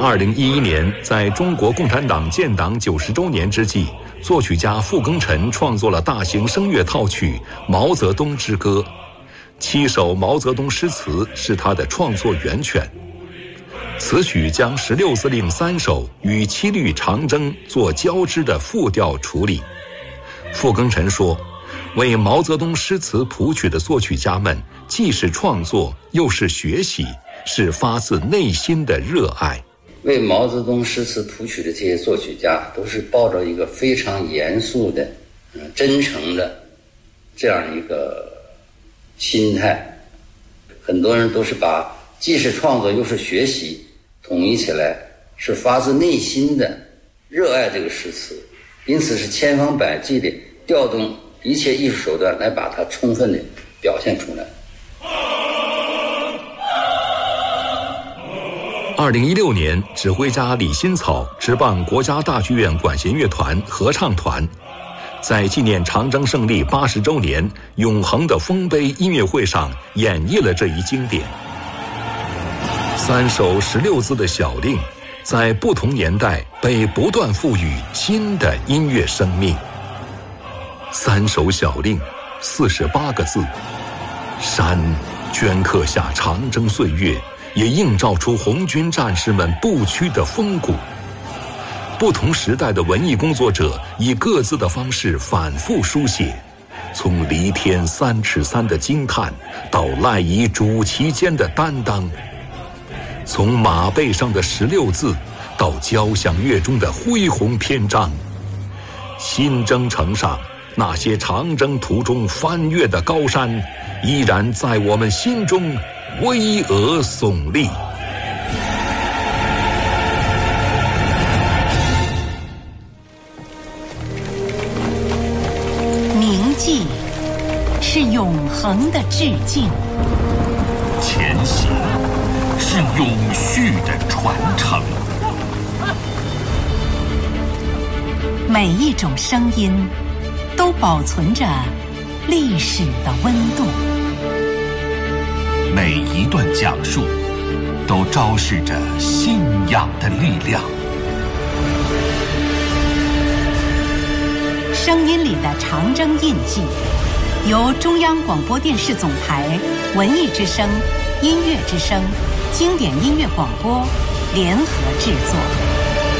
2011年，在中国共产党建党90周年之际，作曲家傅庚辰创作了大型声乐套曲《毛泽东之歌》，7首毛泽东诗词是他的创作源泉。此曲将16字令3首与7律长征做交织的复调处理。傅庚辰说，为毛泽东诗词谱曲的作曲家们既是创作又是学习，是发自内心的热爱。 为毛泽东诗词谱曲的这些作曲家都是抱着一个非常严肃的、真诚的这样一个心态。很多人都是把既是创作又是学习统一起来，是发自内心的热爱这个诗词，因此是千方百计的调动一切艺术手段来把它充分的表现出来。 2016年，指挥家李新草执棒国家大剧院管弦乐团合唱团，在纪念长征胜利80周年永恒的丰碑音乐会上演绎了这一经典。3首16字的小令，在不同年代被不断赋予新的音乐生命。3首小令，48个字，山镌刻下长征岁月，也映照出红军战士们不屈的风骨。不同时代的文艺工作者以各自的方式反复书写，从离天3尺3的惊叹，到赖以主旗间的担当；从马背上的16字，到交响乐中的恢宏篇章。新征程上，那些长征途中翻越的高山，依然在我们心中巍峨耸立。 铭记是永恒的致敬， 前行是永续的传承。 每一种声音都保存着历史的温度， 每一段讲述都昭示着信仰的力量。 声音里的长征印记，由中央广播电视总台、文艺之声、音乐之声、经典音乐广播联合制作。